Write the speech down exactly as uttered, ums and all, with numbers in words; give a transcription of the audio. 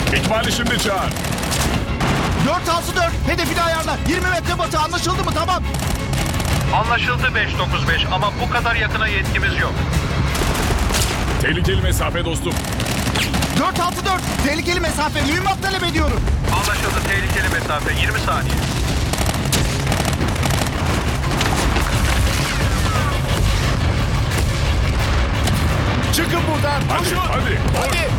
İkbali şimdi çağır. dört altı dört hedefini ayarla. yirmi metre batı, anlaşıldı mı? Tamam. Anlaşıldı beş dokuz beş ama bu kadar yakına yetkimiz yok. Tehlikeli mesafe dostum. dört altı dört tehlikeli mesafe, mühimmat talep ediyorum. Anlaşıldı tehlikeli mesafe yirmi saniye. Çıkın buradan. Hadi Koşun. hadi. Hadi.